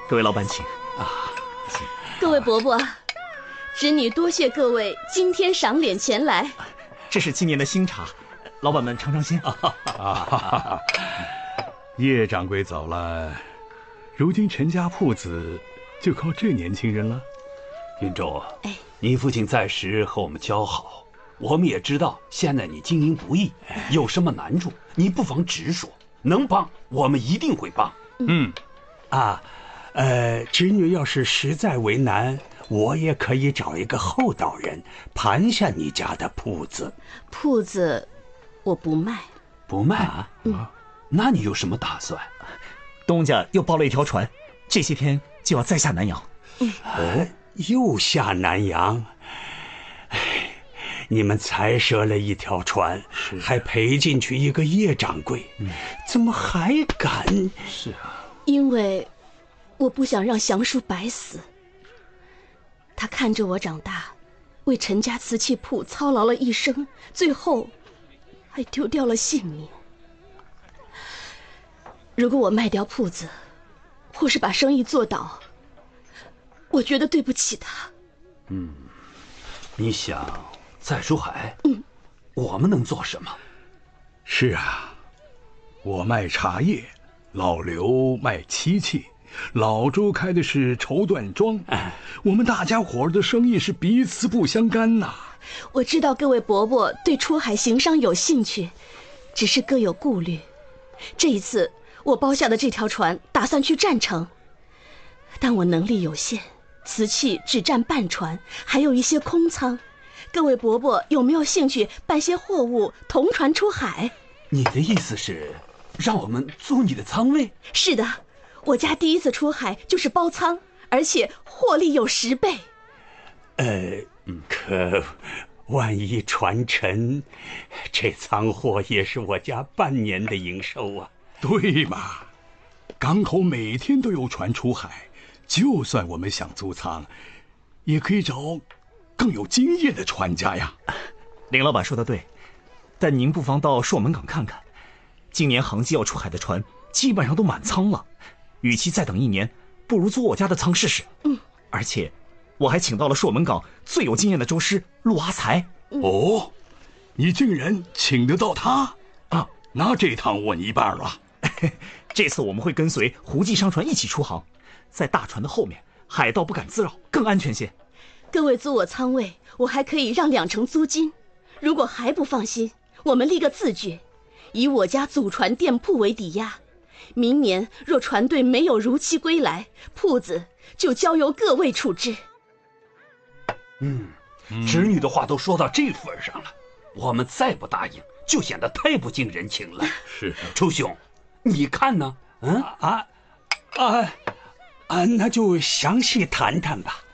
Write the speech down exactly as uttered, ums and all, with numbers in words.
各位老板请啊！ 各位伯伯，侄女多谢各位今天赏脸前来。 这是今年的新茶，老板们尝尝鲜。 啊、叶掌柜走了，如今陈家铺子就靠这年轻人了。 云州， 哎， 你父亲在时和我们交好，我们也知道现在你经营不易，有什么难处，你不妨直说，能帮我们一定会帮。 嗯， 啊，呃，侄女要是实在为难，我也可以找一个厚道人盘下你家的铺子。 铺子，我不卖。 不卖啊？ 嗯， 那你有什么打算？ 东家又包了一条船，这些天就要再下南洋。 嗯， 哦，又下南洋。哎，你们才折了一条船，还赔进去一个叶掌柜，嗯，怎么还敢？ 是啊， 因为我不想让祥叔白死。他看着我长大，为陈家瓷器铺操劳了一生，最后还丢掉了性命。如果我卖掉铺子，或是把生意做倒，我觉得对不起他。 嗯，你想在珠海， 嗯， 我们能做什么？ 是啊，我卖茶叶，老刘卖漆器，老周开的是绸缎庄，哎，我们大家伙儿的生意是彼此不相干呐。 我知道各位伯伯对出海行商有兴趣，只是各有顾虑。这一次我包下的这条船打算去占城，但我能力有限，瓷器只占半船，还有一些空舱。各位伯伯有没有兴趣办些货物同船出海？ 你的意思是让我们租你的舱位？ 是的，我家第一次出海就是包舱，而且获利有十倍。 呃，可万一船沉，这仓货也是我家半年的营收啊。 对嘛，港口每天都有船出海，就算我们想租舱，也可以找更有经验的船家呀。 林老板说的对，但您不妨到朔门港看看，今年航机要出海的船基本上都满舱了，与其再等一年，不如租我家的舱试试。 嗯， 而且我还请到了朔门港最有经验的舟师陆阿才。 嗯、 哦，你竟然请得到他啊？那这趟稳一半了。 这次我们会跟随胡记商船一起出航，在大船的后面，海盗不敢滋扰，更安全些。 各位租我舱位，我还可以让两成租金。如果还不放心，我们立个字据，以我家祖传店铺为抵押。明年若船队没有如期归来，铺子就交由各位处置。 嗯，侄女的话都说到这份上了，我们再不答应，就显得太不近人情了。 是， 周兄，你看呢？嗯啊啊啊，那就详细谈谈吧。